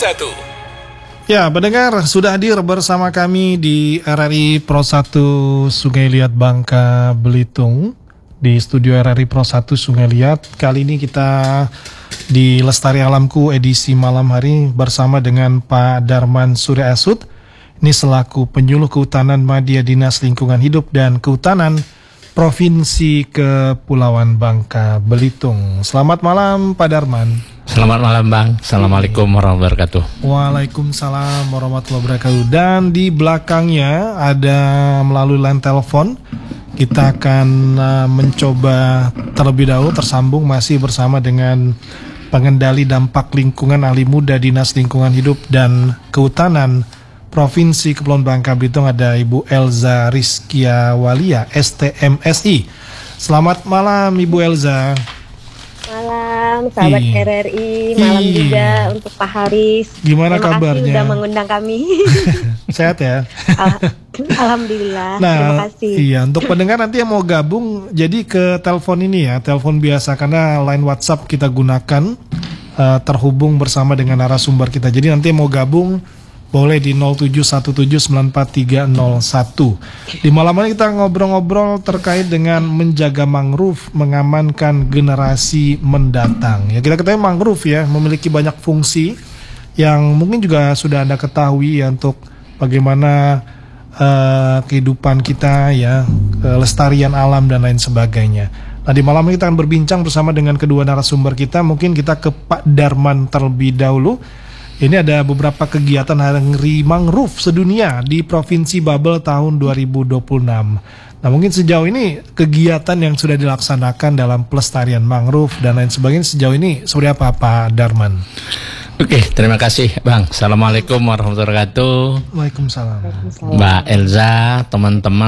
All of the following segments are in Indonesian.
1. Ya, pendengar sudah hadir bersama kami di RRI Pro 1 Sungai Liat Bangka Belitung. Di studio RRI Pro 1 Sungai Liat. Kali ini kita di Lestari Alamku edisi malam hari bersama dengan Pak Darman Surya Esud. Ini selaku penyuluh kehutanan Madya Dinas Lingkungan Hidup dan Kehutanan Provinsi Kepulauan Bangka Belitung. Selamat malam Pak Darman. Selamat malam Bang. Assalamualaikum warahmatullahi wabarakatuh. Waalaikumsalam warahmatullahi wabarakatuh. Dan di belakangnya ada melalui line telepon. Kita akan mencoba terlebih dahulu tersambung masih bersama dengan pengendali dampak lingkungan ahli muda Dinas Lingkungan Hidup dan Kehutanan Provinsi Kepulauan Bangka Belitung, ada Ibu Elza Rizkia Walia, STMSI. Selamat malam Ibu Elza. Malam, sahabat RRI, malam juga untuk Pak Haris. Gimana Terima kabarnya? kasih sudah mengundang kami. Sehat ya? Alhamdulillah, nah, terima kasih. Iya, untuk pendengar nanti yang mau gabung, jadi ke telepon ini ya, telepon biasa karena line WhatsApp kita gunakan terhubung bersama dengan narasumber kita. Jadi nanti yang mau gabung boleh di 0717943001. Di malam ini kita ngobrol-ngobrol terkait dengan menjaga mangrove, mengamankan generasi mendatang. Ya, kita ketahui mangrove ya memiliki banyak fungsi yang mungkin juga sudah Anda ketahui ya, untuk bagaimana kehidupan kita ya, kelestarian alam dan lain sebagainya. Nah, di malam ini kita akan berbincang bersama dengan kedua narasumber kita. Mungkin kita ke Pak Darman terlebih dahulu. Ini ada beberapa kegiatan Hari Mangrove sedunia di Provinsi Babel tahun 2026. Nah, mungkin sejauh ini kegiatan yang sudah dilaksanakan dalam pelestarian mangrove dan lain sebagainya sejauh ini seperti apa Pak Darman? Oke, terima kasih Bang. Assalamualaikum warahmatullahi wabarakatuh. Waalaikumsalam. Mbak Elza, teman-teman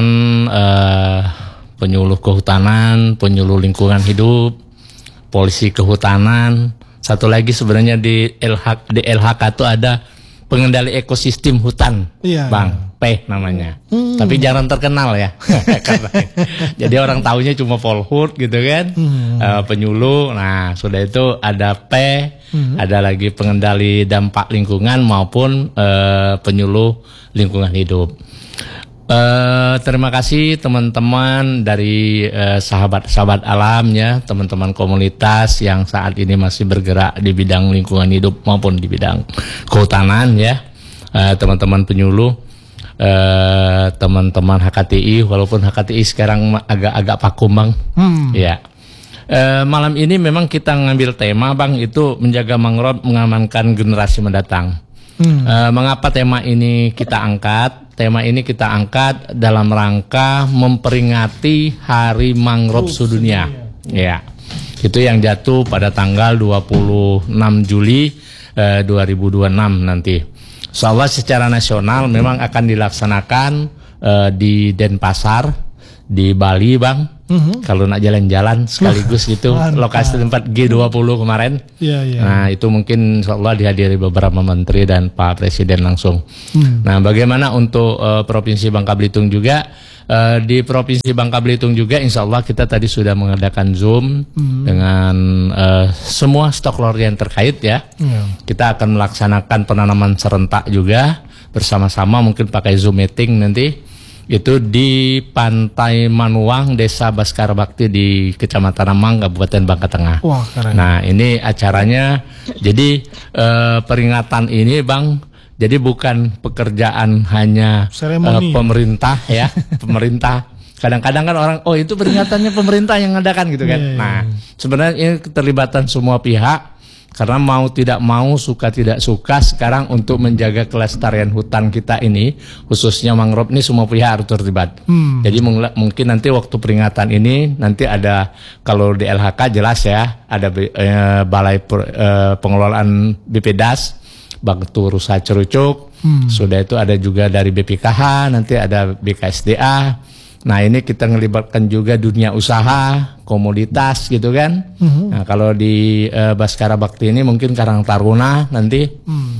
penyuluh kehutanan, penyuluh lingkungan hidup, polisi kehutanan. Satu lagi sebenarnya di LHK itu ada pengendali ekosistem hutan, iya, Bang, P namanya. Tapi jarang terkenal ya. Jadi orang taunya cuma Polhut gitu kan, penyuluh. Nah, sudah itu ada P, ada lagi pengendali dampak lingkungan maupun penyuluh lingkungan hidup. Terima kasih teman-teman dari sahabat-sahabat alam ya, teman-teman komunitas yang saat ini masih bergerak di bidang lingkungan hidup maupun di bidang kehutanan ya, teman-teman penyuluh, teman-teman HKTI, walaupun HKTI sekarang agak-agak vakum Bang. Ya. Malam ini memang kita ngambil tema Bang, itu menjaga mangrove, mengamankan generasi mendatang. Mengapa tema ini kita angkat? Tema ini kita angkat dalam rangka memperingati Hari Mangrove Sedunia. Ya, itu yang jatuh pada tanggal 26 Juli 2026 nanti. Insyaallah secara nasional memang akan dilaksanakan di Denpasar, di Bali Bang. Kalau nak jalan-jalan sekaligus itu lokasi tempat G20 kemarin. Nah, itu mungkin insyaallah dihadiri beberapa menteri dan Pak Presiden langsung. Nah, bagaimana untuk Provinsi Bangka Belitung juga? Di Provinsi Bangka Belitung juga insyaallah kita tadi sudah mengadakan Zoom dengan semua stakeholder yang terkait ya. Kita akan melaksanakan penanaman serentak juga bersama-sama, mungkin pakai Zoom meeting nanti. Itu di Pantai Manuang, Desa Baskara Bakti di Kecamatan Amang, Kabupaten Bangka Tengah. Wah, keren. Nah, ini acaranya. Jadi peringatan ini Bang, jadi bukan pekerjaan hanya pemerintah ya, pemerintah. Kadang-kadang kan orang, oh itu peringatannya pemerintah yang ngadakan gitu kan. Nah, sebenarnya ini keterlibatan semua pihak. Karena mau tidak mau, suka tidak suka, sekarang untuk menjaga kelestarian hutan kita ini, khususnya mangrove ini, semua pihak harus terlibat. Jadi mungkin nanti waktu peringatan ini, nanti ada, kalau di LHK jelas ya, ada Balai Pengelolaan BPDAS, Bangtu Rusa Cerucuk, sudah itu ada juga dari BPKH, nanti ada BKSDA. Nah, ini kita ngelibatkan juga dunia usaha, komoditas gitu kan. Nah, kalau di Baskara Bakti ini mungkin Karang Taruna nanti,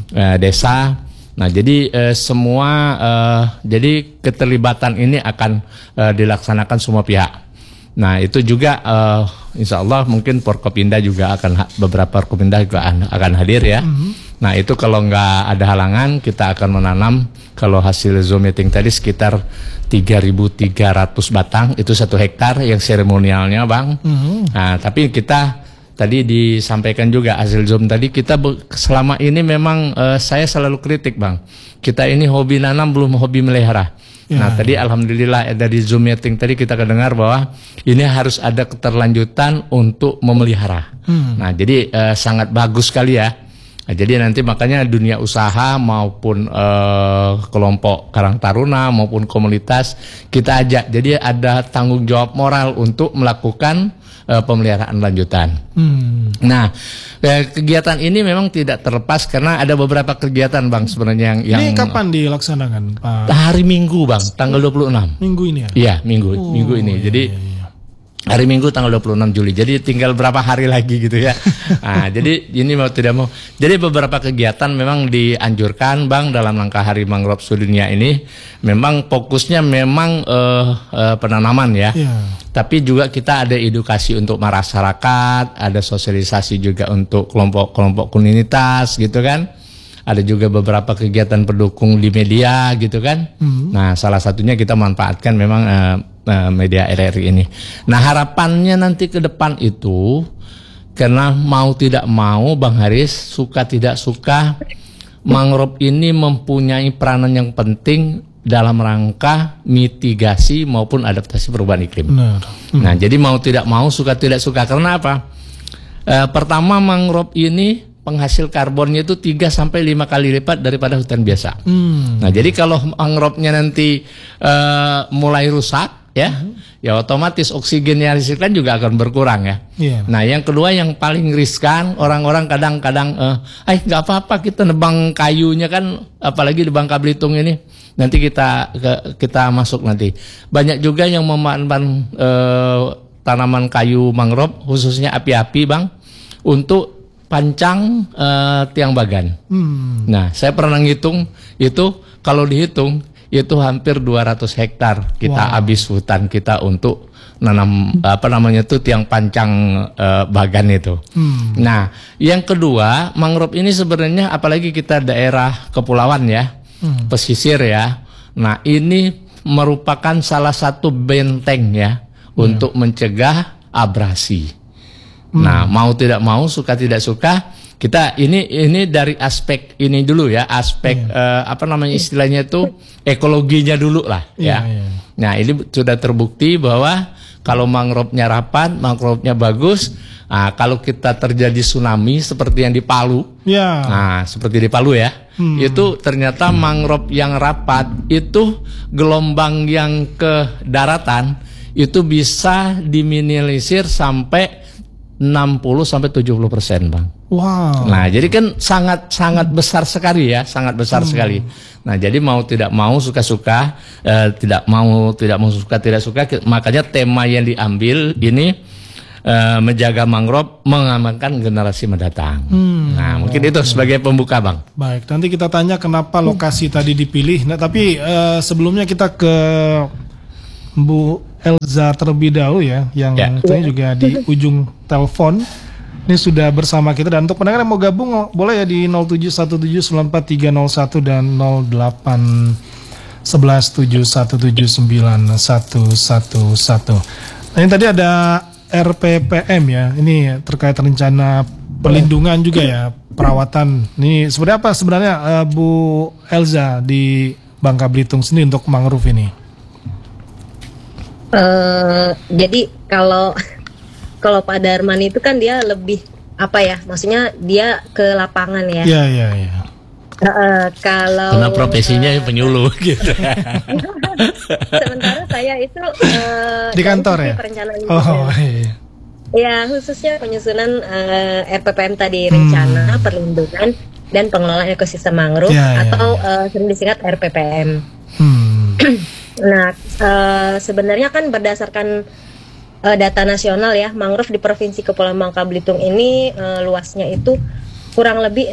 desa. Nah, jadi semua, jadi keterlibatan ini akan dilaksanakan semua pihak. Nah, itu juga insya Allah mungkin Forkopinda juga akan, beberapa Forkopinda juga akan hadir ya. Nah itu kalau nggak ada halangan kita akan menanam, kalau hasil Zoom meeting tadi sekitar 3.300 batang, itu 1 hektar yang seremonialnya Bang. Nah tapi kita tadi disampaikan juga hasil Zoom tadi, kita selama ini memang saya selalu kritik Bang, kita ini hobi nanam belum hobi melihara. Nah tadi alhamdulillah dari Zoom meeting tadi kita kedengar bahwa ini harus ada keterlanjutan untuk memelihara. Nah jadi sangat bagus sekali ya. Nah, jadi nanti makanya dunia usaha maupun kelompok Karang Taruna maupun komunitas kita ajak. Jadi ada tanggung jawab moral untuk melakukan pemeliharaan lanjutan. Nah, kegiatan ini memang tidak terlepas karena ada beberapa kegiatan Bang sebenarnya yang ini kapan dilaksanakan Pak? Hari Minggu Bang, tanggal 26. Minggu ini ya? Iya, minggu ini. Iya, jadi hari Minggu tanggal 26 Juli. Jadi tinggal berapa hari lagi gitu ya. Nah, jadi ini mau tidak mau. Jadi beberapa kegiatan memang dianjurkan Bang dalam rangka Hari Mangrove Sedunia ini. Memang fokusnya memang penanaman ya. Tapi juga kita ada edukasi untuk masyarakat, ada sosialisasi juga untuk kelompok-kelompok komunitas gitu kan. Ada juga beberapa kegiatan pendukung di media gitu kan. Nah, salah satunya kita manfaatkan memang media RRI ini. Nah, harapannya nanti ke depan itu, karena mau tidak mau Bang Haris, suka tidak suka, mangrove ini mempunyai peranan yang penting dalam rangka mitigasi maupun adaptasi perubahan iklim. Nah, jadi mau tidak mau, suka tidak suka. Karena apa? Pertama, mangrove ini penghasil karbonnya itu 3-5 kali lipat daripada hutan biasa. Nah, jadi kalau mangrove-nya nanti mulai rusak, ya otomatis oksigen yang dihasilkan juga akan berkurang ya. Nah, yang kedua yang paling riskan, orang-orang kadang-kadang, nggak apa-apa kita nebang kayunya kan, apalagi di Bangka Belitung ini, nanti kita masuk nanti. Banyak juga yang memanfaatkan tanaman kayu mangrove, khususnya api-api Bang, untuk pancang tiang bagan. Nah, saya pernah ngitung itu, kalau dihitung itu hampir 200 hektar kita habis hutan kita untuk nanam tiang pancang bagan itu. Nah, yang kedua, mangrove ini sebenarnya apalagi kita daerah kepulauan ya, pesisir ya. Nah, ini merupakan salah satu benteng ya untuk mencegah abrasi. Nah, mau tidak mau, suka tidak suka, kita ini dari aspek ini dulu ya, aspek istilahnya itu ekologinya dulu lah ya. Nah, ini sudah terbukti bahwa kalau mangrove-nya rapat, mangrove-nya bagus. Nah, kalau kita terjadi tsunami seperti yang di Palu, nah seperti di Palu ya, itu ternyata mangrove yang rapat itu gelombang yang ke daratan itu bisa diminimalisir sampai 60-70% Bang. Nah, jadi kan sangat besar sekali ya, sangat besar sekali. Nah, jadi mau tidak mau, suka-suka, tidak mau suka tidak suka, makanya tema yang diambil ini menjaga mangrove, mengamankan generasi mendatang. Nah, mungkin itu sebagai pembuka Bang. Baik, nanti kita tanya kenapa lokasi tadi dipilih. Nah, tapi sebelumnya kita ke Bu Elza terlebih dahulu ya, yang saya juga di ujung telepon ini sudah bersama kita. Dan untuk pendengar yang mau gabung boleh ya di 0717943101 dan 081171791111. Nah, ini tadi ada RPPM ya, ini terkait rencana pelindungan juga ya, perawatan. Ini sebenarnya apa sebenarnya Bu Elza di Bangka Belitung sendiri untuk mangrove ini? Jadi kalau Pak Darman itu kan dia lebih apa ya, maksudnya dia ke lapangan ya. Iya. Kalau karena profesinya penyuluh gitu. Sementara saya itu di kantor ya. Perencanaan ya, khususnya penyusunan RPPM tadi, rencana perlindungan dan pengelolaan ekosistem mangrove atau sering disingkat RPPM. Nah, sebenarnya kan berdasarkan data nasional ya, mangrove di Provinsi Kepulauan Bangka Belitung ini luasnya itu kurang lebih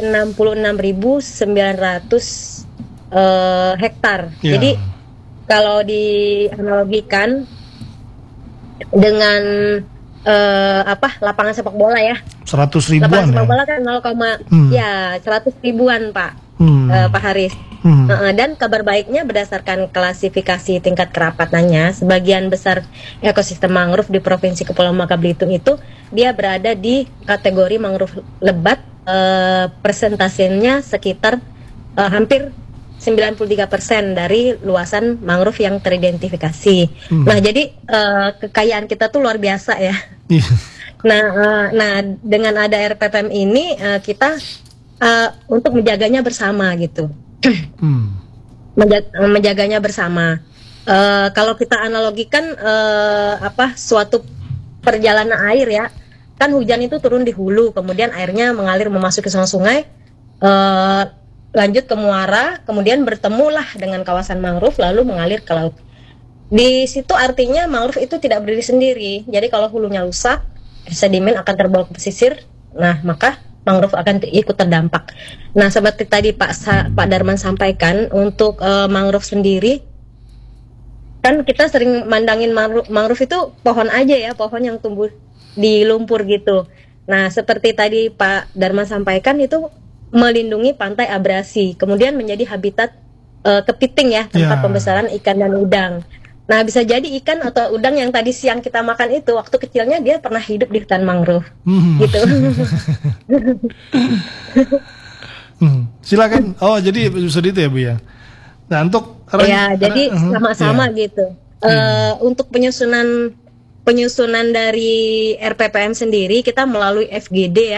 66.900 hektar. Jadi kalau dianalogikan dengan lapangan sepak bola ya. 100 ribuan lapangan sepak ya? bola kan 100 ribuan Pak. Pak Haris. Dan kabar baiknya berdasarkan klasifikasi tingkat kerapatannya, sebagian besar ekosistem mangrove di Provinsi Kepulauan Bangka Belitung itu dia berada di kategori mangrove lebat, persentasenya sekitar hampir 93% dari luasan mangrove yang teridentifikasi. Nah, jadi kekayaan kita tuh luar biasa ya. Nah, dengan ada RPPM ini kita untuk menjaganya bersama gitu. Menjaganya bersama. Kalau kita analogikan suatu perjalanan air ya, kan hujan itu turun di hulu, kemudian airnya mengalir memasuki sungai-sungai, lanjut ke muara, kemudian bertemulah dengan kawasan mangrove lalu mengalir ke laut. Di situ artinya mangrove itu tidak berdiri sendiri. Jadi kalau hulunya rusak, sedimen akan terbawa ke pesisir. Nah, maka mangrove akan ikut terdampak. Nah, seperti tadi Pak Darman sampaikan, untuk mangrove sendiri kan kita sering mandangin mangrove itu pohon aja ya, pohon yang tumbuh di lumpur gitu. Nah, seperti tadi Pak Darman sampaikan, itu melindungi pantai abrasi, kemudian menjadi habitat kepiting ya, tempat pembesaran ikan dan udang. Nah, bisa jadi ikan atau udang yang tadi siang kita makan itu, waktu kecilnya dia pernah hidup di hutan mangrove, gitu. Silakan. Oh, jadi seperti itu ya Bu ya. Nah, untuk jadi sama-sama gitu. Untuk penyusunan dari RPPM sendiri kita melalui FGD ya.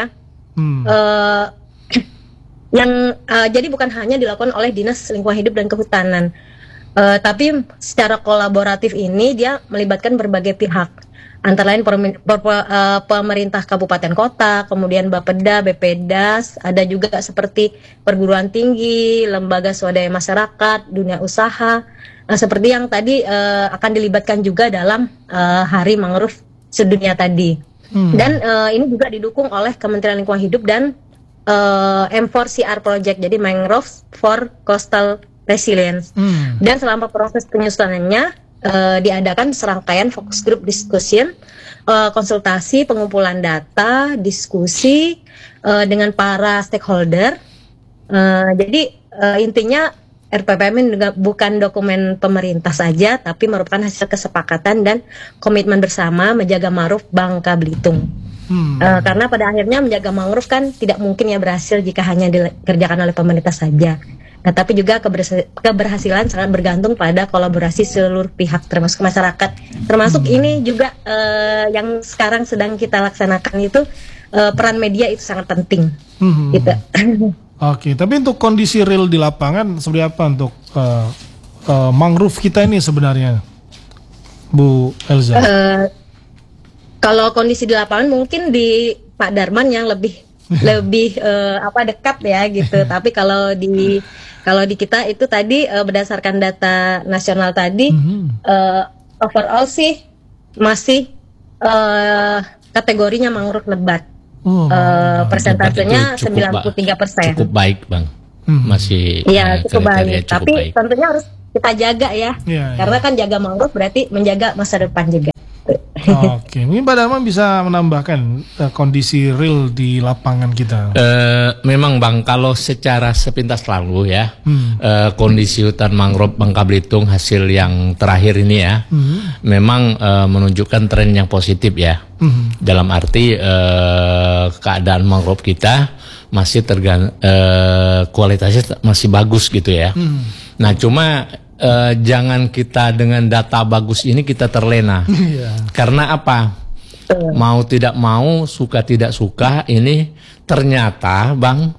Yang jadi bukan hanya dilakukan oleh Dinas Lingkungan Hidup dan Kehutanan, tapi secara kolaboratif ini dia melibatkan berbagai pihak, antara lain pemerintah kabupaten kota, kemudian Bapeda, BPDAS, ada juga seperti perguruan tinggi, lembaga swadaya masyarakat, dunia usaha, seperti yang tadi akan dilibatkan juga dalam Hari Mangrove Sedunia tadi. Dan ini juga didukung oleh Kementerian Lingkungan Hidup dan M4CR Project, jadi Mangroves for Coastal Resilience. Dan selama proses penyusunannya diadakan serangkaian focus group discussion, konsultasi, pengumpulan data, diskusi dengan para stakeholder. Jadi intinya RPPM ini bukan dokumen pemerintah saja, tapi merupakan hasil kesepakatan dan komitmen bersama menjaga mangrove Bangka Belitung. Karena pada akhirnya menjaga mangrove kan tidak mungkin ya berhasil jika hanya dikerjakan oleh pemerintah saja. Nah, tapi juga keberhasilan sangat bergantung pada kolaborasi seluruh pihak, termasuk masyarakat. Termasuk ini juga yang sekarang sedang kita laksanakan itu, peran media itu sangat penting. Gitu. Oke, tapi untuk kondisi real di lapangan seperti apa untuk mangrove kita ini sebenarnya, Bu Elza? Kalau kondisi di lapangan mungkin di Pak Darman yang lebih dekat ya gitu. Tapi kalau di kita itu tadi berdasarkan data nasional tadi, overall sih masih kategorinya mangrove lebat. Persentasenya 93%. Cukup baik, Bang. Masih cukup baik. Tapi baik. Tentunya harus kita jaga ya. Karena kan jaga mangrove berarti menjaga masa depan juga. Oke, mungkin Pak Darman bisa menambahkan kondisi real di lapangan kita. Memang Bang, kalau secara sepintas lalu ya, kondisi hutan mangrove Bangka Belitung hasil yang terakhir ini ya, memang menunjukkan tren yang positif ya. Dalam arti keadaan mangrove kita masih kualitasnya masih bagus gitu ya. Nah, cuma jangan kita dengan data bagus ini kita terlena. Karena apa? Mau tidak mau, suka tidak suka, ini ternyata Bang,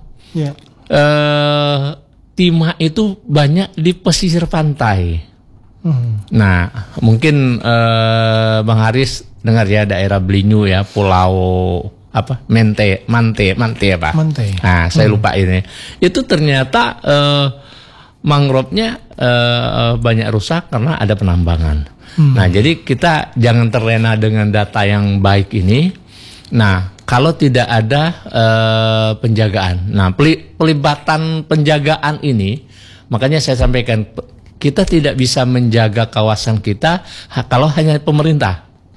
timah itu banyak di pesisir pantai. Nah, mungkin Bang Haris dengar ya, daerah Belinyu ya, pulau Mante apa? Nah, saya lupa ini. Itu ternyata mangrove-nya banyak rusak karena ada penambangan. Nah, jadi kita jangan terlena dengan data yang baik ini. Nah, kalau tidak ada penjagaan, nah pelibatan penjagaan ini, makanya saya sampaikan kita tidak bisa menjaga kawasan kita kalau hanya pemerintah.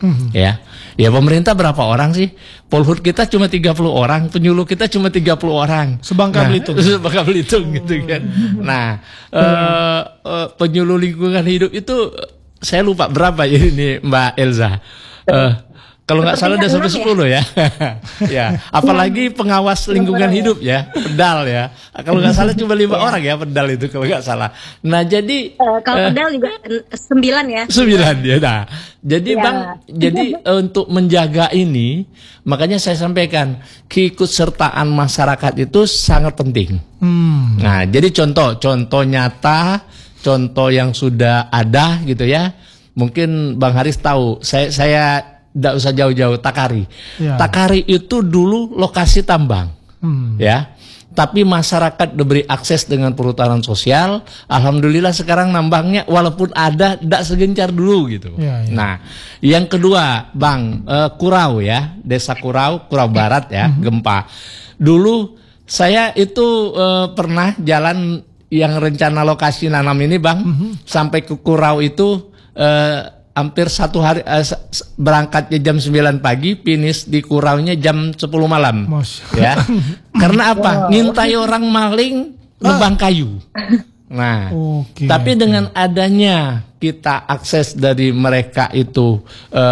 Ya pemerintah berapa orang sih? Polhut kita cuma 30 orang, penyuluh kita cuma 30 orang. Sebangka Belitung. Sebangka Belitung gitu kan. Nah, penyuluh lingkungan hidup itu saya lupa berapa ya ini Mbak Elza. Kalau nggak salah udah sampai 10 ya. Ya, apalagi pengawas lingkungan hidup ya, pedal ya. Kalau nggak salah cuma 5 orang ya pedal itu kalau nggak salah. Nah, jadi kalau pedal juga 9 ya. 9 ya. Nah, jadi Bang, jadi untuk menjaga ini, makanya saya sampaikan keikutsertaan masyarakat itu sangat penting. Nah, jadi contoh nyata, contoh yang sudah ada gitu ya. Mungkin Bang Haris tahu, saya tidak usah jauh-jauh, Takari. Ya. Takari itu dulu lokasi tambang, ya. Tapi masyarakat diberi akses dengan perhutanan sosial. Alhamdulillah sekarang nambangnya walaupun ada tidak segencar dulu gitu. Ya. Nah, yang kedua, Bang, Kurau ya, Desa Kurau Barat ya, gempa. Dulu saya itu pernah jalan yang rencana lokasi nanam ini, Bang, sampai ke Kurau itu. Hampir 1 hari berangkatnya jam 9 pagi, finish di Kuraunya jam 10 malam. Ya. Karena apa? Ngintai orang maling nebang kayu. Nah, tapi dengan adanya kita akses dari mereka itu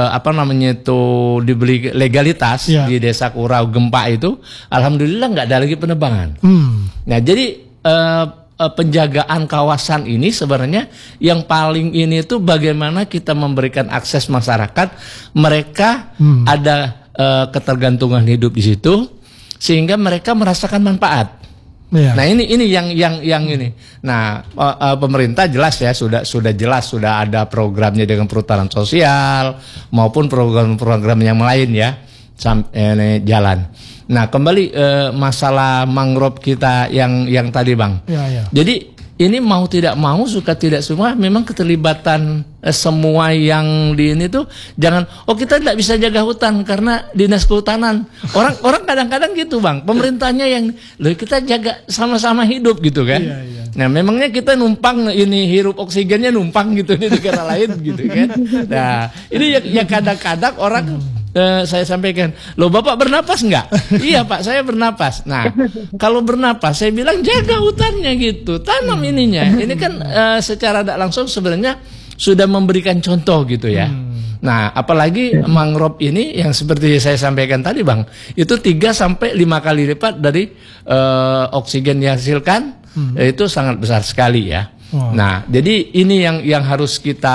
dibeli legalitas di Desa Kurau gempa itu, alhamdulillah nggak ada lagi penebangan. Nah, jadi penjagaan kawasan ini sebenarnya yang paling ini itu bagaimana kita memberikan akses masyarakat, mereka ada ketergantungan hidup di situ sehingga mereka merasakan manfaat. Nah, ini yang ini. Nah, pemerintah jelas ya sudah jelas sudah ada programnya dengan perhutanan sosial maupun program-program yang lain ya sampai jalan. Nah, kembali masalah mangrove kita yang tadi, Bang. Ya. Jadi ini mau tidak mau, suka tidak semua, memang keterlibatan semua yang di ini tuh jangan. Kita tidak bisa jaga hutan karena dinas kehutanan. Orang kadang-kadang gitu, Bang. Pemerintahnya yang kita jaga sama-sama hidup gitu kan. Ya. Nah, memangnya kita numpang ini hirup oksigennya numpang gitu di negara lain gitu kan. Nah, ini yang kadang-kadang orang saya sampaikan, loh Bapak bernapas enggak? Iya Pak, saya bernapas. Nah, kalau bernapas, saya bilang jaga hutannya gitu, tanam ininya. Ini kan secara tidak langsung sebenarnya sudah memberikan contoh gitu ya. Nah, apalagi mangrove ini yang seperti saya sampaikan tadi, Bang, itu 3 sampai 5 kali lipat dari oksigen yang dihasilkan, itu sangat besar sekali ya. Nah, jadi ini yang harus kita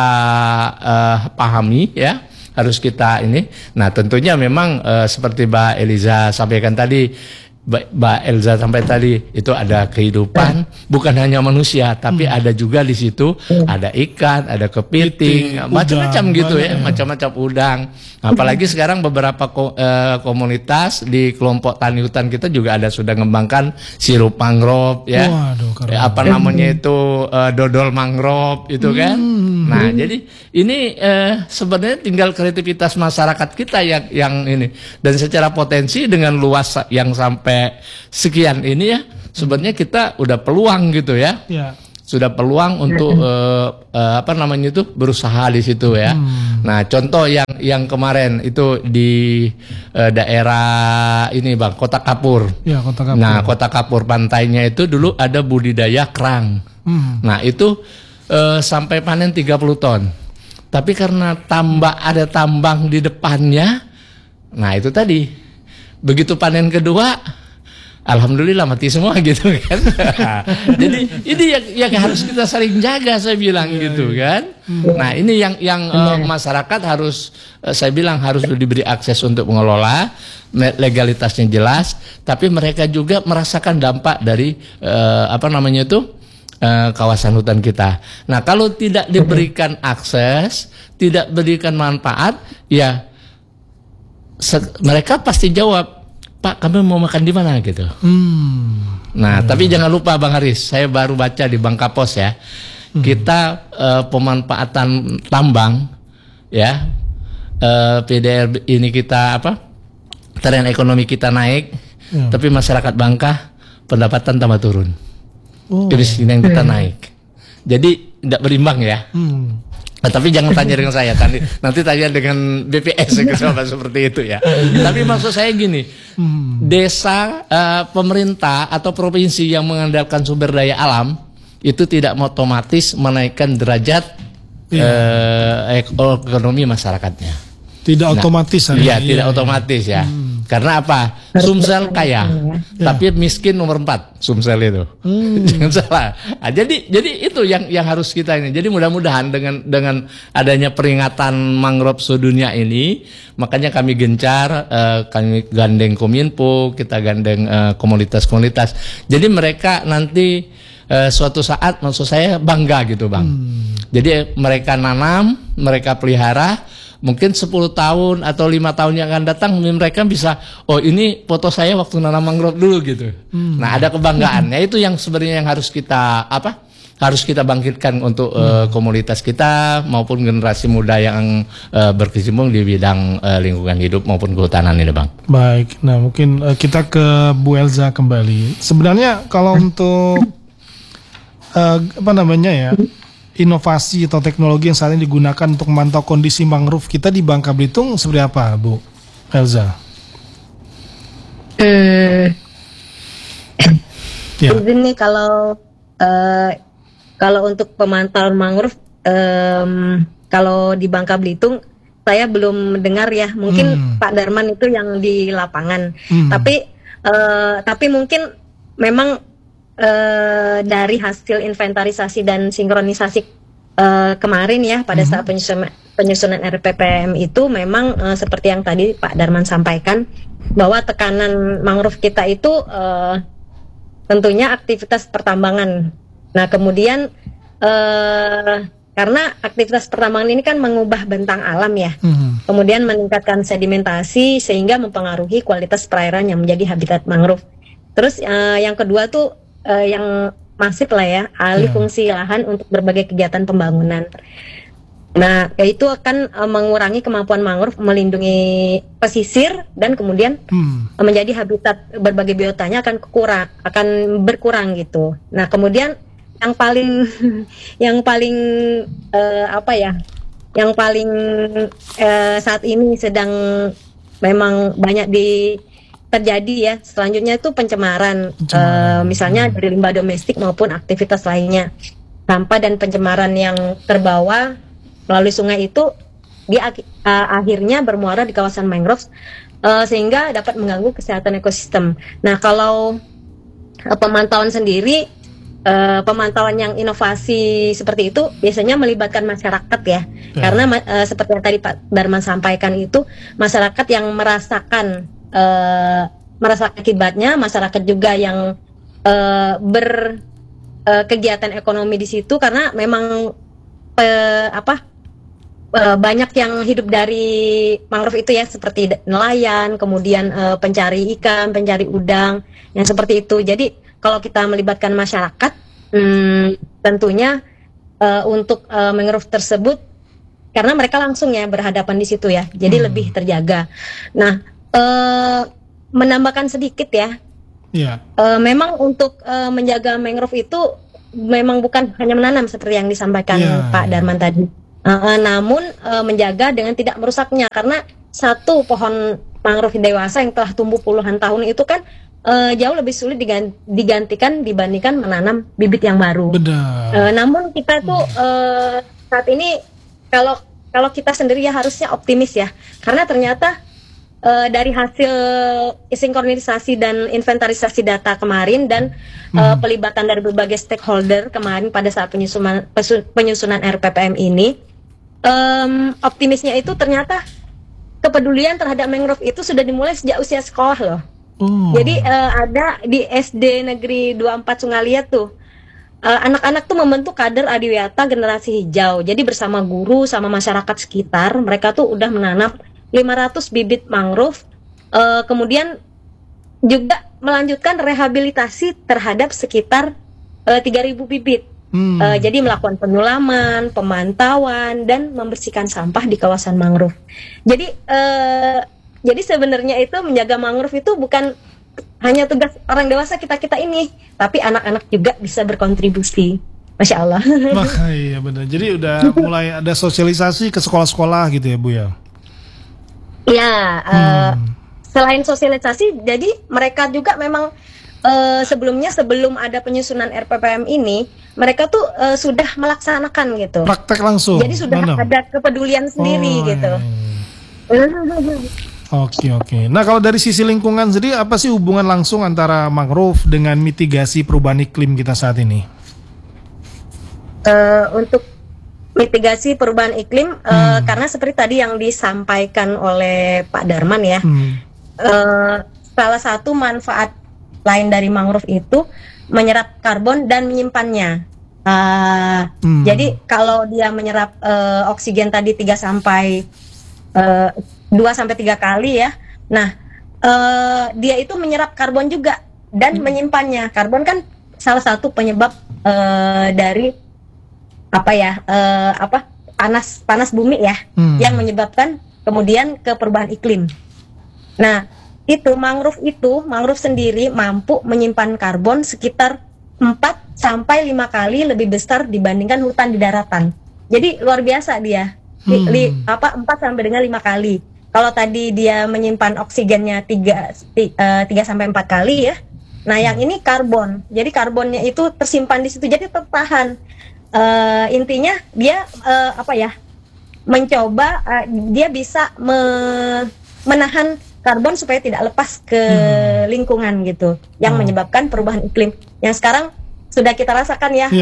pahami ya. Harus kita ini. Nah, tentunya memang seperti Mbak Eliza sampaikan tadi, Mbak Elza sampai tadi, itu ada kehidupan bukan hanya manusia, tapi ada juga di situ ada ikan, ada kepiting, macam-macam gitu ya, macam-macam udang. Apalagi sekarang beberapa komunitas di kelompok tani hutan kita juga ada sudah mengembangkan sirup mangrove ya. Apa namanya itu dodol mangrove itu kan. Nah, jadi ini sebenarnya tinggal kreativitas masyarakat kita yang ini, dan secara potensi dengan luas yang sampai sekian ini ya, sebenarnya kita udah peluang gitu ya. Sudah peluang untuk berusaha di situ ya. Nah, contoh yang kemarin itu di daerah ini, Bang, Kota Kapur. Ya, Kota Kapur. Nah, Kota Kapur pantainya itu dulu ada budidaya kerang. Nah, itu sampai panen 30 ton. Tapi karena ada tambang di depannya, nah itu tadi begitu panen kedua, alhamdulillah mati semua gitu kan. Jadi ini yang harus kita sering jaga, saya bilang gitu kan. Nah, ini yang masyarakat harus, saya bilang harus diberi akses untuk mengelola, legalitasnya jelas, tapi mereka juga merasakan dampak dari kawasan hutan kita. Nah, kalau tidak diberikan akses, tidak berikan manfaat, ya mereka pasti jawab, Pak, kami mau makan di mana gitu. Nah, tapi jangan lupa Bang Haris, saya baru baca di Bangkapos ya, kita pemanfaatan tambang ya, PDR ini kita tren ekonomi kita naik, tapi masyarakat Bangka pendapatan tambah turun. Kemiskinan kita naik. Jadi tidak berimbang ya. Tapi jangan tanya dengan saya kan, nanti tanya dengan BPS seperti itu ya. Tapi maksud saya gini, desa, pemerintah atau provinsi yang mengandalkan sumber daya alam itu tidak otomatis menaikkan derajat ekonomi masyarakatnya. Tidak otomatis. Iya, tidak otomatis ya. Karena apa? Sumsel kaya, tapi miskin nomor 4 Sumsel itu. Jangan salah. Nah, jadi itu yang harus kita ini. Jadi mudah-mudahan dengan adanya peringatan mangrove sedunia ini, makanya kami gencar, kami gandeng Kominfo, kita gandeng komunitas-komunitas. Jadi mereka nanti suatu saat, maksud saya bangga gitu Bang. Jadi mereka nanam, mereka pelihara. Mungkin 10 tahun atau 5 tahun yang akan datang mereka bisa, oh ini foto saya waktu nanam mangrove dulu gitu. Nah ada kebanggaan. Ya itu yang sebenarnya yang harus kita bangkitkan untuk komunitas kita maupun generasi muda yang berkecimpung di bidang lingkungan hidup maupun kehutanan ini Bang. Baik, nah mungkin kita ke Bu Elza kembali. Sebenarnya kalau untuk inovasi atau teknologi yang saat ini digunakan untuk memantau kondisi mangrove kita di Bangka Belitung seperti apa, Bu Elza? Ini kalau untuk pemantauan mangrove, kalau di Bangka Belitung saya belum mendengar ya. Mungkin Pak Darman itu yang di lapangan. Tapi mungkin memang dari hasil inventarisasi dan sinkronisasi kemarin ya pada saat penyusunan RPPM itu memang seperti yang tadi Pak Darman sampaikan bahwa tekanan mangrove kita itu tentunya aktivitas pertambangan. Nah kemudian karena aktivitas pertambangan ini kan mengubah bentang alam ya, kemudian meningkatkan sedimentasi sehingga mempengaruhi kualitas perairan yang menjadi habitat mangrove. Terus yang kedua tuh yang masif lah ya, alih fungsi lahan untuk berbagai kegiatan pembangunan. Nah, yaitu akan mengurangi kemampuan mangrove melindungi pesisir dan kemudian menjadi habitat berbagai biotanya akan berkurang gitu. Nah, kemudian yang paling saat ini sedang memang banyak terjadi ya, selanjutnya itu pencemaran. Misalnya dari limbah domestik maupun aktivitas lainnya. Sampah dan pencemaran yang terbawa melalui sungai itu akhirnya bermuara di kawasan mangrove sehingga dapat mengganggu kesehatan ekosistem. Nah kalau pemantauan sendiri, pemantauan yang inovasi seperti itu biasanya melibatkan masyarakat ya. Karena seperti yang tadi Pak Darman sampaikan itu, masyarakat yang merasakan akibatnya, masyarakat juga yang berkegiatan ekonomi di situ karena memang banyak yang hidup dari mangrove itu ya, seperti nelayan, kemudian pencari ikan, pencari udang, yang seperti itu. Jadi kalau kita melibatkan masyarakat, tentunya untuk mangrove tersebut, karena mereka langsung ya berhadapan di situ ya, jadi lebih terjaga. Nah menambahkan sedikit ya, memang untuk menjaga mangrove itu memang bukan hanya menanam seperti yang disampaikan Pak Darman tadi, namun menjaga dengan tidak merusaknya, karena satu pohon mangrove dewasa yang telah tumbuh puluhan tahun itu kan jauh lebih sulit digantikan dibandingkan menanam bibit yang baru. Namun kita tuh saat ini kalau kita sendiri ya harusnya optimis ya, karena ternyata dari hasil sinkronisasi dan inventarisasi data kemarin dan pelibatan dari berbagai stakeholder kemarin pada saat penyusunan RPPM ini, optimisnya itu ternyata kepedulian terhadap mangrove itu sudah dimulai sejak usia sekolah loh. Jadi ada di SD Negeri 24 Sungaliat tuh, anak-anak tuh membentuk kader adiwiyata generasi hijau. Jadi bersama guru sama masyarakat sekitar, mereka tuh udah menanam 500 bibit mangrove, kemudian juga melanjutkan rehabilitasi terhadap sekitar 3.000 bibit. Jadi melakukan penyulaman, pemantauan, dan membersihkan sampah di kawasan mangrove. Jadi sebenarnya itu menjaga mangrove itu bukan hanya tugas orang dewasa kita ini, tapi anak-anak juga bisa berkontribusi. Masya Allah. Iya benar. Jadi udah mulai ada sosialisasi ke sekolah-sekolah gitu ya Bu ya? Iya, selain sosialisasi, jadi mereka juga memang sebelum ada penyusunan RPPM ini, mereka tuh sudah melaksanakan gitu. Praktek langsung. Jadi sudah ada kepedulian sendiri gitu. Oke. Nah kalau dari sisi lingkungan sendiri, apa sih hubungan langsung antara mangrove dengan mitigasi perubahan iklim kita saat ini? Untuk mitigasi perubahan iklim, karena seperti tadi yang disampaikan oleh Pak Darman ya, salah satu manfaat lain dari mangrove itu menyerap karbon dan menyimpannya. Jadi kalau dia menyerap oksigen tadi 2 sampai 3 kali ya, nah dia itu menyerap karbon juga dan menyimpannya. Karbon kan salah satu penyebab dari panas bumi ya, yang menyebabkan kemudian ke perubahan iklim. Nah, mangrove sendiri mampu menyimpan karbon sekitar 4 sampai 5 kali lebih besar dibandingkan hutan di daratan. Jadi luar biasa dia. 4 sampai dengan 5 kali. Kalau tadi dia menyimpan oksigennya 3 sampai 4 kali ya. Nah, yang ini karbon. Jadi karbonnya itu tersimpan di situ, jadi tertahan. Intinya dia mencoba dia bisa menahan karbon supaya tidak lepas ke lingkungan gitu, yang menyebabkan perubahan iklim yang sekarang sudah kita rasakan ya,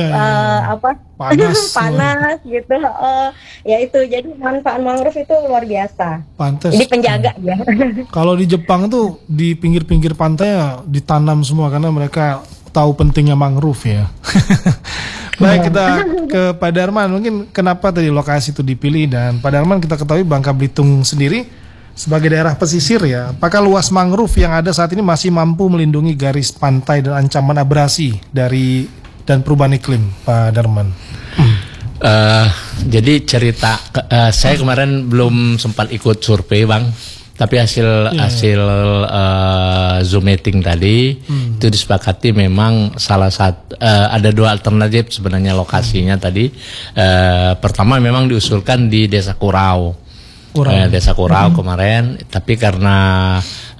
panas gitu. Ya itu, jadi manfaat mangrove itu luar biasa. Pantes. Jadi penjaga ya. Kalau di Jepang tuh di pinggir-pinggir pantai ya ditanam semua karena mereka tahu pentingnya mangrove ya. Baik, kita ke Pak Darman. Mungkin kenapa tadi lokasi itu dipilih, dan Pak Darman kita ketahui Bangka Belitung sendiri sebagai daerah pesisir ya. Apakah luas mangrove yang ada saat ini masih mampu melindungi garis pantai dan ancaman abrasi dan perubahan iklim, Pak Darman? Jadi cerita saya kemarin belum sempat ikut survei Bang, tapi hasil Zoom meeting tadi itu disepakati memang salah satu ada 2 alternatif sebenarnya lokasinya tadi. Pertama memang diusulkan di Desa Kurau. Desa Kurau kemarin, tapi karena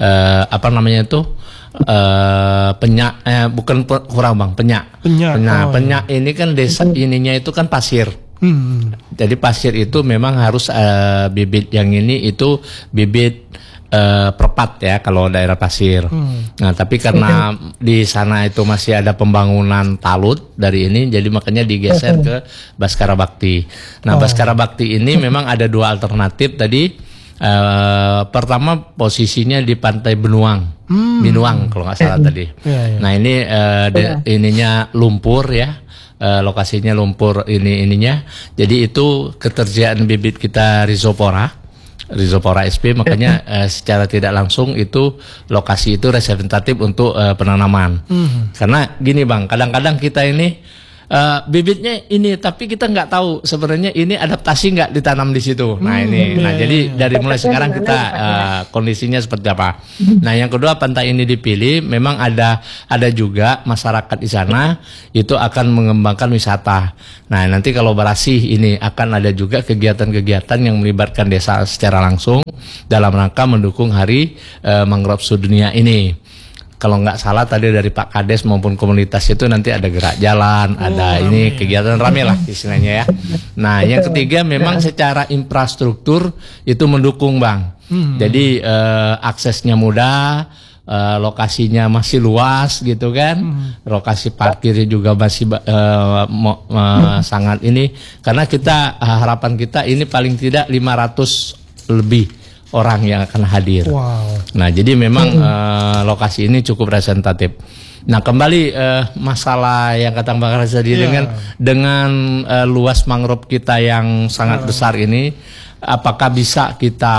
bukan Kurau Bang, Penyak. Penyak ini kan desa ininya itu kan pasir. Jadi pasir itu memang harus bibit yang ini itu bibit perpat ya kalau daerah pasir. Nah, tapi karena di sana itu masih ada pembangunan talut dari ini, jadi makanya digeser ke Baskara Bakti. Nah, Baskara Bakti ini memang ada 2 alternatif tadi. Pertama posisinya di Pantai Binuang kalau nggak salah tadi. Nah, ini ininya lumpur ya. Lokasinya lumpur ininya. Jadi itu ketersediaan bibit kita Rhizopora sp, makanya secara tidak langsung itu lokasi itu representatif untuk penanaman. Karena gini Bang, kadang-kadang kita ini bibitnya ini, tapi kita nggak tahu sebenarnya ini adaptasi nggak ditanam di situ. Nah ini, jadi dari mulai sekarang kita kondisinya seperti apa. Nah yang kedua, pantai ini dipilih memang ada juga masyarakat di sana itu akan mengembangkan wisata. Nah nanti kalau Barasih ini akan ada juga kegiatan-kegiatan yang melibatkan desa secara langsung dalam rangka mendukung Hari Mangrove Sedunia ini. Kalau nggak salah tadi dari Pak Kades maupun komunitas itu nanti ada gerak jalan, ada ini kegiatan rame lah istilahnya ya. Nah yang ketiga memang secara infrastruktur itu mendukung Bang. Jadi aksesnya mudah, lokasinya masih luas gitu kan. Lokasi parkirnya juga masih sangat ini. Karena kita harapan kita ini paling tidak 500 lebih orang yang akan hadir. Nah, jadi memang lokasi ini cukup representatif. Nah, kembali masalah yang kata Bang Raza tadi dengan luas mangrove kita yang sangat besar ini, apakah bisa kita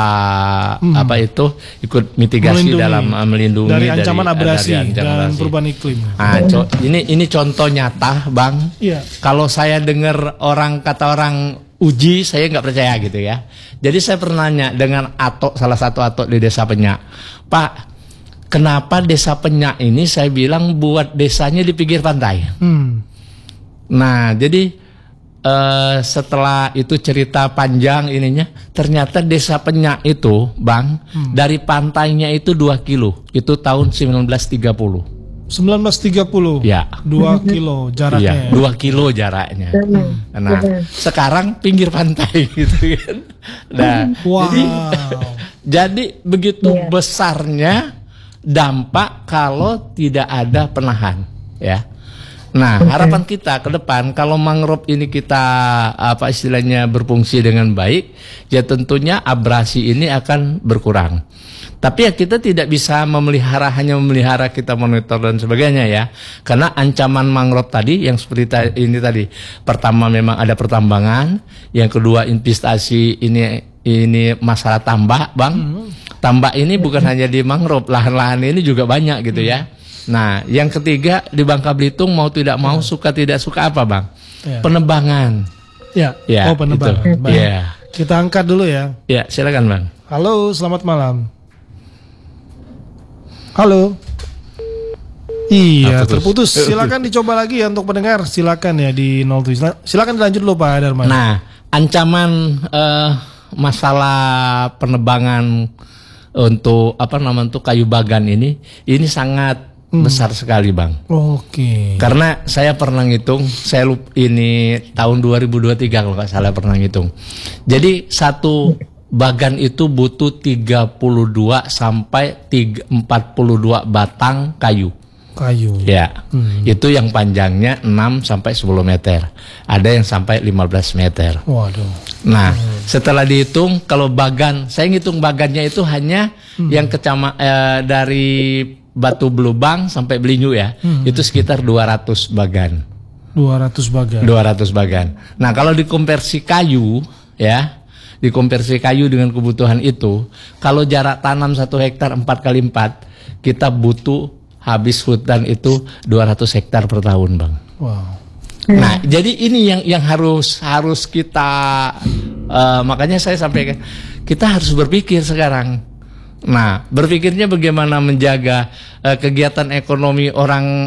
ikut mitigasi dalam melindungi dari ancaman abrasi dan perubahan iklim? Nah, ini contoh nyata, Bang. Kalau saya dengar kata orang uji, saya nggak percaya gitu ya. Jadi saya pernah nanya dengan salah satu atok di Desa Penyak, Pak, kenapa Desa Penyak ini saya bilang buat desanya di pinggir pantai? Nah, jadi setelah itu cerita panjang ininya, ternyata Desa Penyak itu, Bang, dari pantainya itu 2 kilo. Itu tahun 1930. 1930. Ya. 2 kilo jaraknya. Iya, 2 kilo jaraknya. Nah, sekarang pinggir pantai gitu kan. Nah, wow. jadi begitu besarnya dampak kalau tidak ada penahan, ya. Nah, harapan kita ke depan kalau mangrove ini kita apa istilahnya berfungsi dengan baik, ya tentunya abrasi ini akan berkurang. Tapi ya kita tidak bisa hanya memelihara, kita monitor dan sebagainya ya. Karena ancaman mangrove tadi yang seperti ini tadi. Pertama memang ada pertambangan, yang kedua investasi ini masalah tambak, Bang. Tambak ini bukan hanya di mangrove, lahan-lahan ini juga banyak gitu ya. Nah, yang ketiga di Bangka Belitung mau tidak mau, suka tidak suka apa, Bang? Penebangan. Ya. Oh, penebangan. Ya. Kita angkat dulu ya. Ya, silakan, Bang. Halo, selamat malam. Halo. Iya, terputus. Silakan dicoba lagi ya untuk pendengar. Silakan ya di 07. Silakan dilanjut dulu Pak Darman. Nah, ancaman masalah penebangan untuk kayu bagan ini sangat besar sekali, Bang. Oke. Karena saya pernah ngitung, ini tahun 2023 kalau nggak salah pernah ngitung. Jadi satu bagan itu butuh 32 sampai 42 batang kayu. Ya. Itu yang panjangnya 6 sampai 10 meter. Ada yang sampai 15 meter. Waduh. Nah, setelah dihitung kalau bagan, saya ngitung bagannya itu hanya yang dari Batu Belubang sampai Belinyu ya. Itu sekitar 200 bagan. 200 bagan. 200 bagan. Nah, kalau dikonversi kayu ya, dikonversi kayu dengan kebutuhan itu, kalau jarak tanam 1 hektar 4x4, kita butuh habis hutan itu 200 hektar per tahun, Bang. Wow. Nah, jadi ini yang harus kita makanya saya sampaikan, kita harus berpikir sekarang. Nah, berpikirnya bagaimana menjaga kegiatan ekonomi orang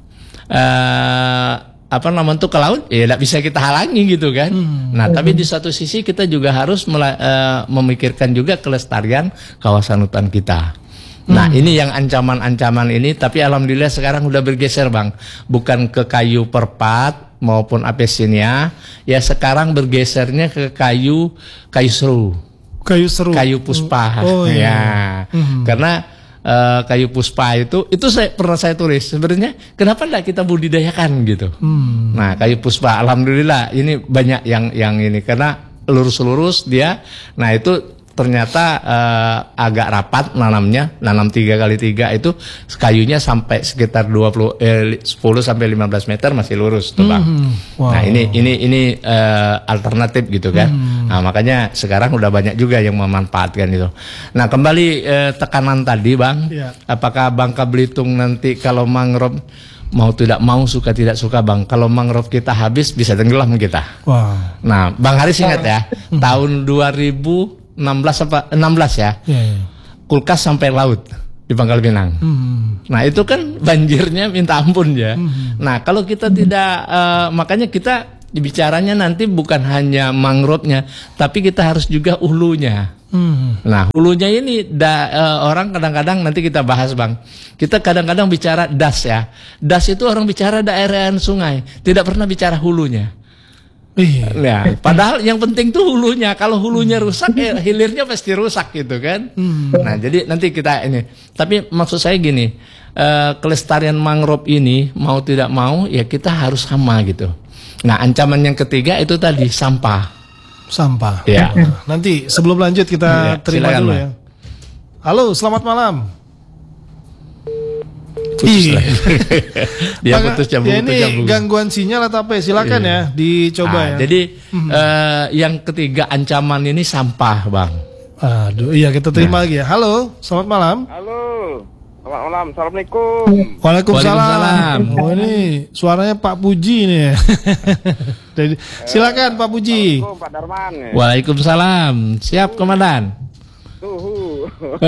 ke laut, ya tidak bisa kita halangi gitu kan. Nah, tapi di satu sisi kita juga harus memikirkan juga kelestarian kawasan hutan kita. Nah, ini yang ancaman-ancaman ini, tapi alhamdulillah sekarang udah bergeser, Bang. Bukan ke kayu perpat maupun apesinia, ya sekarang bergesernya ke kayu seru. Kayu puspa. Oh, Ya. iya. Karena kayu puspa itu pernah saya tulis sebenarnya kenapa tidak kita budidayakan gitu. Nah, kayu puspa alhamdulillah ini banyak yang ini karena lurus-lurus dia. Nah, itu ternyata agak rapat nanam 3x3 itu kayunya sampai sekitar 10 sampai 15 meter masih lurus tuh, Bang. Wow. Nah, ini alternatif gitu kan. Nah, makanya sekarang udah banyak juga yang memanfaatkan itu. Nah, kembali tekanan tadi, Bang. Apakah Bangka Belitung nanti kalau mangrove mau tidak mau, suka tidak suka, Bang, kalau mangrove kita habis bisa tenggelam kita. Wow. Nah, Bang Haris ingat ya, tahun 2016 ya. Kulkas sampai laut di Pangkal Pinang. Nah, itu kan banjirnya minta ampun ya. Nah, kalau kita tidak makanya kita bicaranya nanti bukan hanya mangrove-nya, tapi kita harus juga hulunya. Nah, hulunya ini orang kadang-kadang nanti kita bahas, Bang. Kita kadang-kadang bicara das ya. Das itu orang bicara daerah sungai, tidak pernah bicara hulunya. Nah, padahal yang penting tuh hulunya. Kalau hulunya rusak, hilirnya pasti rusak gitu kan. Nah, jadi nanti kita ini. Tapi maksud saya gini, kelestarian mangrove ini mau tidak mau ya kita harus sama gitu. Nah, ancaman yang ketiga itu tadi sampah. Ya. Nanti sebelum lanjut kita terima silakan, dulu Bang. ya. Halo, selamat malam. Dia putus jambung. Ini gangguan sinyal atau apa ya? Silakan ya dicoba ya. Jadi yang ketiga ancaman ini sampah, Bang. Aduh, iya kita terima lagi ya. Halo, selamat malam. Halo, selamat malam. Assalamualaikum. Waalaikumsalam. Oh, ini suaranya Pak Puji nih ya. Silakan Pak Puji. Assalamualaikum Pak Darman. Waalaikumsalam. Siap, Komandan.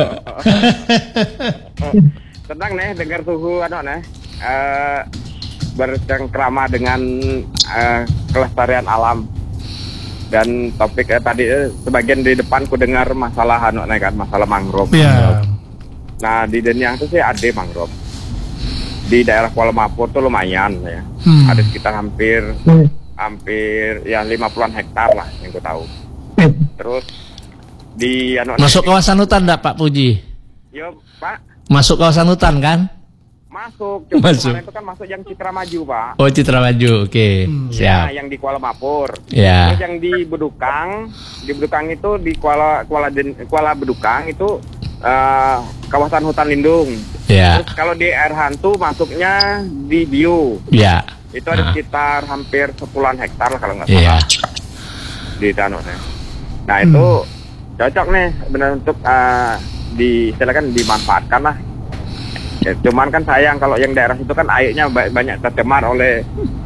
Tenang nih dengar suhu bercengkrama dengan kelestarian alam. Dan topik tadi sebagian di depan ku dengar masalah masalah mangrove. Iya. Nah di Deniang itu sih ada mangrove. Di daerah Kuala Lumpur tuh lumayan ya. Ada sekitar hampir ya 50-an hektar lah yang ku tahu. Terus di masuk kawasan hutan enggak Pak Puji? Yo Pak. Masuk kawasan hutan kan? Masuk. Cuma Masuk. kemarin itu kan masuk yang Citra Maju Pak. Oh Citra Maju, oke. Siap. Nah, yang di Kuala Lumpur. Ya. Terus yang di Bedukang itu di Kuala Bedukang itu kawasan hutan lindung. Ya. Terus kalau di air hantu masuknya di bio. Ya. Itu ada sekitar hampir 10-an hektar lah kalau nggak Iya. salah. Di tanahnya. Nah itu cocok nih benar untuk silakan dimanfaatkan lah. Ya, cuman kan sayang kalau yang daerah itu kan airnya banyak tercemar oleh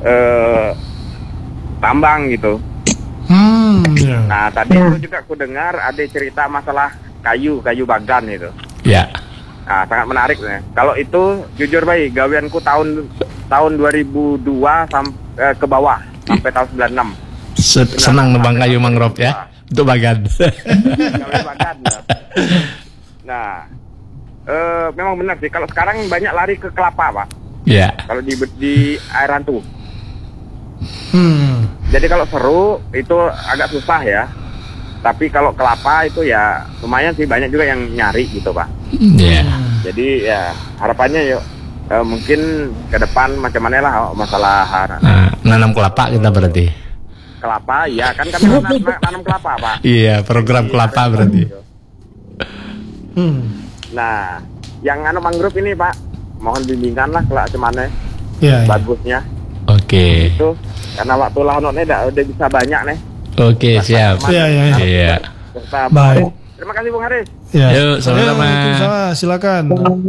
tambang gitu. Nah tadi itu juga aku dengar ada cerita masalah kayu bagan itu. Ya. Nah sangat menarik nih. Kalau itu jujur baik gaweanku tahun 2002 sampai ke bawah sampai tahun 96. Senang nebang kayu mangrove ya. Untuk bagan. Gawean bagan. Ya. Nah memang benar sih. Kalau sekarang banyak lari ke kelapa, Pak. Iya. Kalau di air hantu. Jadi kalau seru itu agak susah ya. Tapi kalau kelapa itu ya lumayan sih, banyak juga yang nyari gitu, Pak. Iya. Jadi ya harapannya yuk mungkin ke depan macam mana lah masalah nanam kelapa kita berarti. Kelapa, ya kan kami nanam kelapa, Pak. Iya, program kelapa berarti. Gitu. Nah, yang mangrove ini Pak, mohon bimbingan lah kalau cuman bagusnya. Oke. Itu karena waktu lahannya udah bisa banyak nih. Oke, siap. Iya. Baik. Terima kasih Bung Haris. Ya. Yuk, sama-sama. Silakan.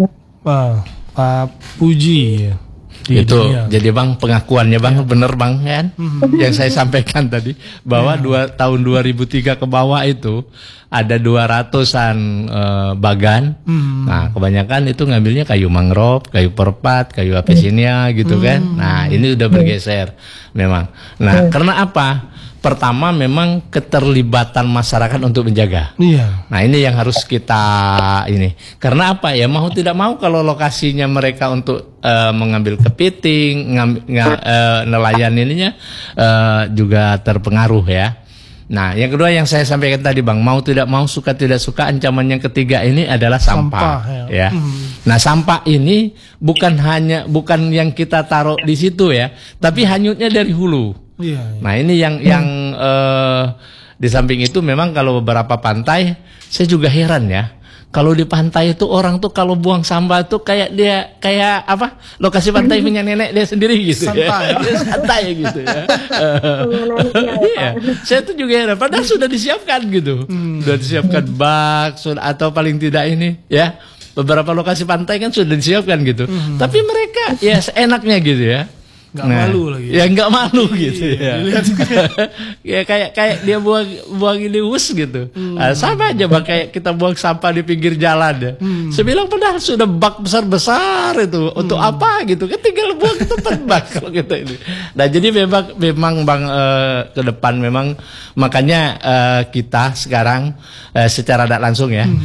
Pak Puji. Itu jadi Bang pengakuannya Bang bener Bang kan yang saya sampaikan tadi bahwa tahun 2003 ke bawah itu ada 200-an bagan. Nah kebanyakan itu ngambilnya kayu mangrove, kayu perpat, kayu apesinia gitu kan. Nah ini udah bergeser memang. Nah karena apa? Pertama memang keterlibatan masyarakat untuk menjaga. Iya. Nah ini yang harus kita ini. Karena apa ya, mau tidak mau kalau lokasinya mereka untuk mengambil kepiting, nelayan ininya juga terpengaruh ya. Nah yang kedua yang saya sampaikan tadi Bang, mau tidak mau, suka tidak suka, ancaman yang ketiga ini adalah sampah ya. Nah sampah ini bukan yang kita taruh di situ ya, tapi hanyutnya dari hulu. Nah ini yang di samping itu memang kalau beberapa pantai saya juga heran ya. Kalau di pantai itu orang tuh kalau buang sampah tuh kayak apa? Lokasi pantai punya nenek dia sendiri gitu. Santai, ya. Santai gitu ya. Iya. Saya tuh juga heran. Padahal sudah disiapkan gitu. Sudah disiapkan bak atau paling tidak ini ya. Beberapa lokasi pantai kan sudah disiapkan gitu. Tapi mereka ya seenaknya gitu ya. Nggak malu lagi. Ya nggak malu gitu ya. Ya kayak dia buang ini gitu. Sama aja Bang kayak kita buang sampah di pinggir jalan ya. Saya bilang padahal sudah bak besar itu untuk apa gitu. Kan tinggal buang ke tempat bak kalau kita ini. Nah jadi memang Bang ke depan memang makanya kita sekarang secara tidak langsung ya.